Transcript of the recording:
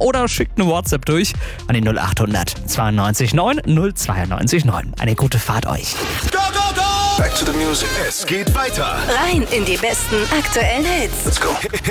oder schickt eine WhatsApp durch an die 0800 92 9 092 9. Eine gute Fahrt euch. Go, go, go! Back to the music. Es geht weiter. Rein in die besten aktuellen Hits. Let's go.